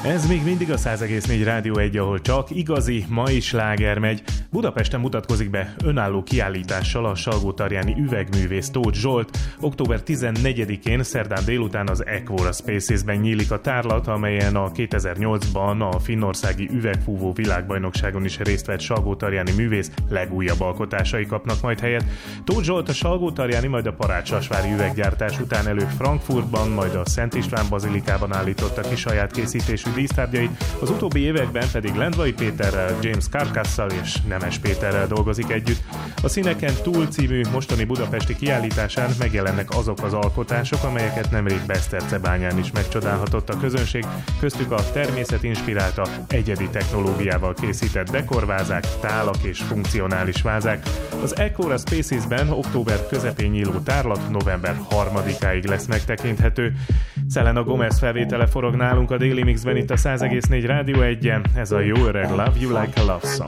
Ez még mindig a 100,4 Rádió 1, ahol csak igazi mai sláger megy. Budapesten mutatkozik be önálló kiállítással a salgótarjáni üvegművész Tóth Zsolt. Október 14-én szerdán délután az Equora Spaces-ben nyílik a tárlat, amelyen a 2008-ban a finnországi üvegfúvó világbajnokságon is részt vett salgótarjáni művész legújabb alkotásai kapnak majd helyet. Tóth Zsolt a salgótarjáni, majd a Parácsasvári üveggyártás után előbb Frankfurtban, majd a Szent István bazilikában állította ki saját készítésű dísztárgyait, az utóbbi években pedig Lendvai Péterrel, James Carcasszal és Nemes Péterrel dolgozik együtt. A Színeken túl című mostani budapesti kiállításán megjelennek azok az alkotások, amelyeket nemrég Besztercebányán is megcsodálhatott a közönség, köztük a természet inspirálta, egyedi technológiával készített dekorvázák, tálak és funkcionális vázák. Az Equora Spaces-ben október közepén nyíló tárlat november 3-áig lesz megtekinthető. Selena Gomez felvétele forog nálunk a Daily Mixben itt a 100,4 Rádió 1-en, ez a jó öreg Love You Like a Love Song.